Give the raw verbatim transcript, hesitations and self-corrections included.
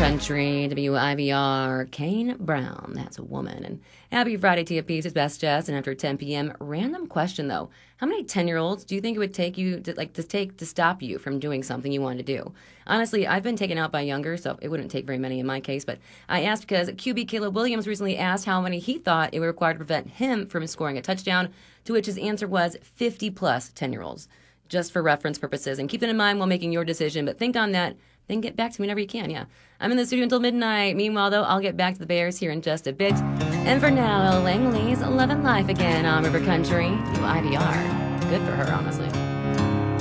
Country, W I V R, Kane Brown. That's a woman. And happy Friday to you, Pieces, Best Jess. And after ten p.m., random question, though. How many ten-year-olds do you think it would take you to, like, to take to stop you from doing something you wanted to do? Honestly, I've been taken out by younger, so it wouldn't take very many in my case. But I asked because Q B Caleb Williams recently asked how many he thought it would require to prevent him from scoring a touchdown, to which his answer was fifty-plus ten-year-olds. Just for reference purposes. And keep that in mind while making your decision. But think on that. Then get back to me whenever you can, yeah. I'm in the studio until midnight. Meanwhile, though, I'll get back to the Bears here in just a bit. And for now, Langley's Lovin' Life again on River Country, W I V R. Good for her, honestly.